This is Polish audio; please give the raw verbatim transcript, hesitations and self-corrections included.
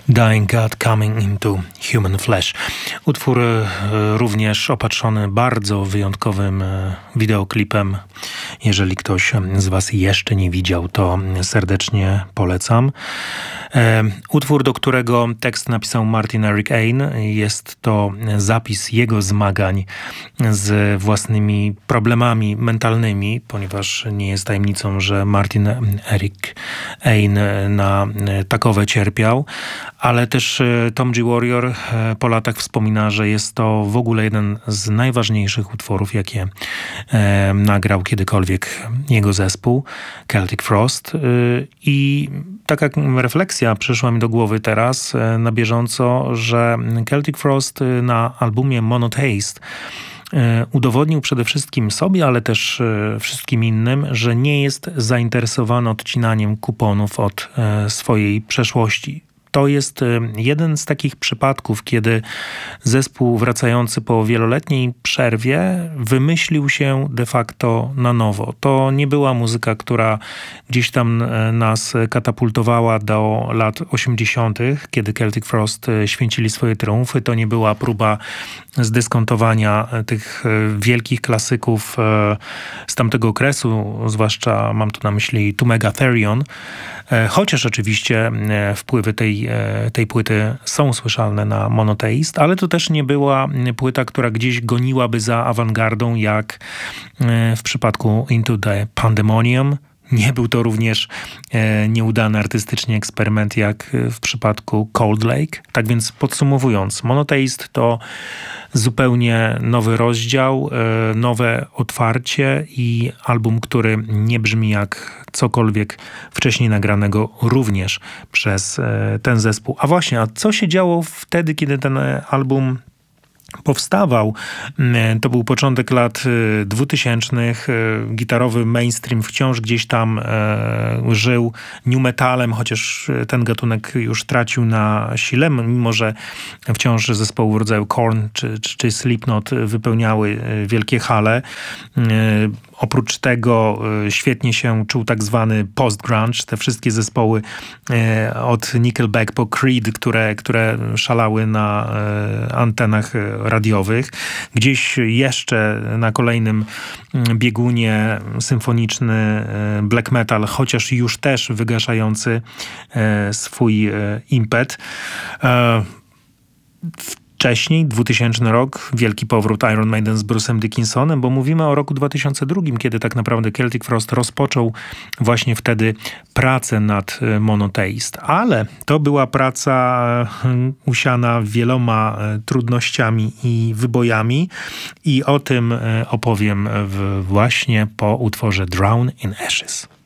Dying God Coming into Human Flesh. Utwór e, również opatrzony bardzo wyjątkowym e, wideoklipem. Jeżeli ktoś z Was jeszcze nie widział, to serdecznie polecam. E, utwór, do którego tekst napisał Martin Eric Ain. Jest to zapis jego zmagań z własnymi problemami mentalnymi, ponieważ nie jest tajemnicą, że Martin Eric Ain na takowe cierpiał. Ale też Tom G. Warrior po latach wspomina, że jest to w ogóle jeden z najważniejszych utworów, jakie e, nagrał kiedykolwiek jego zespół Celtic Frost. E, I taka refleksja przyszła mi do głowy teraz e, na bieżąco, że Celtic Frost na albumie Monotheist udowodnił przede wszystkim sobie, ale też wszystkim innym, że nie jest zainteresowany odcinaniem kuponów od e, swojej przeszłości. To jest jeden z takich przypadków, kiedy zespół wracający po wieloletniej przerwie wymyślił się de facto na nowo. To nie była muzyka, która gdzieś tam nas katapultowała do lat osiemdziesiątych, kiedy Celtic Frost święcili swoje triumfy. To nie była próba zdyskontowania tych wielkich klasyków z tamtego okresu, zwłaszcza mam tu na myśli To Megatherion, chociaż oczywiście wpływy tej, tej płyty są słyszalne na Monotheist, ale to też nie była płyta, która gdzieś goniłaby za awangardą, jak w przypadku Into the Pandemonium. Nie był to również e, nieudany artystycznie eksperyment jak w przypadku Cold Lake. Tak więc podsumowując, Monotheist to zupełnie nowy rozdział, e, nowe otwarcie i album, który nie brzmi jak cokolwiek wcześniej nagranego również przez e, ten zespół. A właśnie, a co się działo wtedy, kiedy ten album powstawał? To był początek lat dwutysięcznych. Gitarowy mainstream wciąż gdzieś tam e, żył new metalem, chociaż ten gatunek już tracił na sile, mimo że wciąż zespoły w rodzaju Korn czy, czy, czy Slipknot wypełniały wielkie hale. E, Oprócz tego świetnie się czuł tak zwany post-grunge, te wszystkie zespoły od Nickelback po Creed, które, które szalały na antenach radiowych. Gdzieś jeszcze na kolejnym biegunie symfoniczny black metal, chociaż już też wygaszający swój impet. Wcześniej, dwutysięczny rok, wielki powrót Iron Maiden z Bruce'em Dickinsonem, bo mówimy o roku dwa tysiące drugim, kiedy tak naprawdę Celtic Frost rozpoczął właśnie wtedy pracę nad Monotheist. Ale to była praca usiana wieloma trudnościami i wybojami i o tym opowiem właśnie po utworze Drown in Ashes.